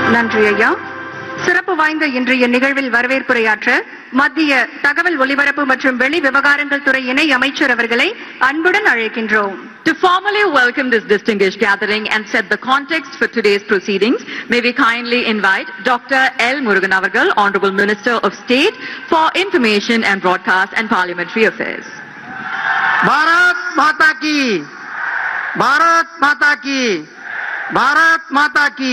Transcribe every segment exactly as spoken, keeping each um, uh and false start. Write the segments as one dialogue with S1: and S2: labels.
S1: நன்றி ஐயா. சிறப்பு வாய்ந்த இன்றைய நிகழ்வில் வரவேற்புரையாற்ற மத்திய தகவல் ஒலிபரப்பு மற்றும் வெளி விவகாரங்கள் துறை இணை அமைச்சர் அவர்களை அன்புடன் அழைக்கின்றோம்.
S2: To formally welcome this distinguished gathering and set the context for today's proceedings, may we kindly invite Doctor L. Murugan Avargal, Honorable Minister of State for Information and Broadcast and Parliamentary Affairs.
S3: Bharat Mata ki, Bharat Mata ki, Bharat Mata ki.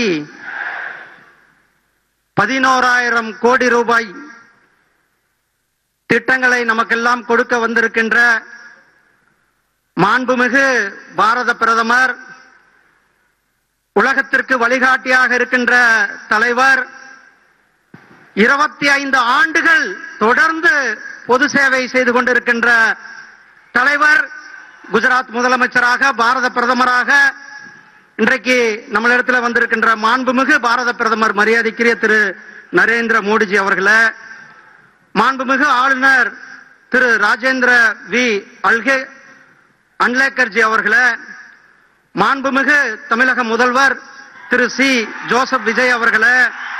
S3: பதினோராயிரம் கோடி ரூபாய் திட்டங்களை நமக்கெல்லாம் கொடுக்க வந்திருக்கின்ற மாண்புமிகு பாரத பிரதமர், உலகத்திற்கு வழிகாட்டியாக இருக்கின்ற தலைவர், இருபத்தி ஐந்து ஆண்டுகள் தொடர்ந்து பொது சேவை செய்து கொண்டிருக்கின்ற தலைவர், குஜராத் முதலமைச்சராக பாரத பிரதமராக இன்றைக்கு நம்மளிடத்தில் வந்திருக்கின்ற மாண்புமிகு பாரத பிரதமர் மரியாதைக்குரிய திரு நரேந்திர மோடிஜி அவர்களே, மாண்புமிகு ஆளுநர் திரு ராஜேந்திர வி அல்கே அன்லேக்கர்ஜி அவர்களே, மாண்புமிகு தமிழக முதல்வர் திரு சி ஜோசப் விஜய் அவர்களே,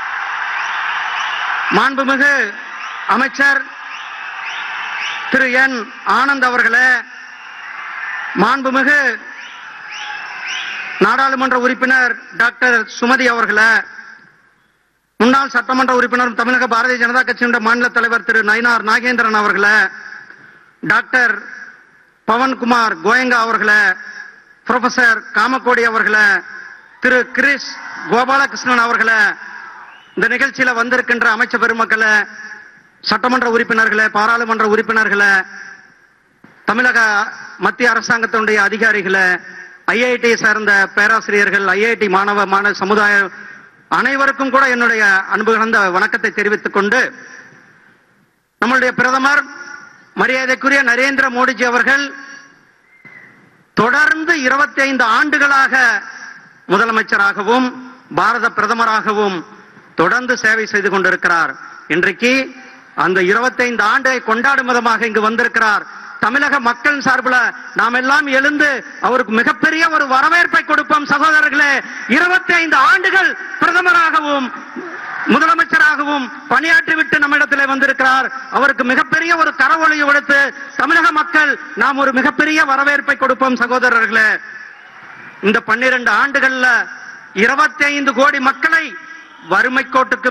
S3: மாண்புமிகு அமைச்சர் திரு என் ஆனந்த் அவர்களே, மாண்புமிகு நாடாளுமன்ற உறுப்பினர் டாக்டர் சுமதி அவர்களே, முன்னாள் சட்டமன்ற உறுப்பினர் தமிழக பாரதிய ஜனதா கட்சியின் மாநில தலைவர் திரு நயினார் நாகேந்திரன் அவர்களே, டாக்டர் பவன்குமார் கோயங்கா அவர்களே, புரொஃபசர் காமக்கோடி அவர்களே, திரு கிரிஸ் கோபாலகிருஷ்ணன் அவர்களே, இந்த நிகழ்ச்சியில வந்திருக்கின்ற அமைச்சர் பெருமக்களே, சட்டமன்ற உறுப்பினர்களே, பாராளுமன்ற உறுப்பினர்களே, தமிழக மத்திய அரசாங்கத்தினுடைய அதிகாரிகளே, ஐஐடி சார்ந்த பேராசிரியர்கள், ஐஐடி மாணவ மாணவ சமுதாயம் அனைவருக்கும் கூட என்னுடைய அன்பு கலந்த வணக்கத்தை தெரிவித்துக் கொண்டு, நம்முடைய பிரதமர் மரியாதைக்குரிய நரேந்திர மோடிஜி அவர்கள் தொடர்ந்து இருபத்தி ஐந்து ஆண்டுகளாக முதலமைச்சராகவும் பாரத பிரதமராகவும் தொடர்ந்து சேவை செய்து கொண்டிருக்கிறார். இன்றைக்கு அந்த இருபத்தி ஐந்து ஆண்டை கொண்டாடும் விதமாக இங்கு வந்திருக்கிறார். தமிழக மக்கள் சார்பில் நாம் எல்லாம் எழுந்து அவருக்கு மிகப்பெரிய ஒரு வரவேற்பை கொடுப்போம். சகோதரர்களே, இருபத்தி ஐந்து ஆண்டுகள் பிரதமராகவும் முதலமைச்சராகவும் பணியாற்றிவிட்டு நம்மிடத்தில் வந்திருக்கிறார். அவருக்கு மிகப்பெரிய ஒரு கரவொலியை கொடுத்து தமிழக மக்கள் நாம் ஒரு மிகப்பெரிய வரவேற்பை கொடுப்போம். சகோதரர்களே, இந்த பன்னிரண்டு ஆண்டுகள்ல இருபத்தி ஐந்து கோடி மக்களை வறுமை கோட்டுக்கு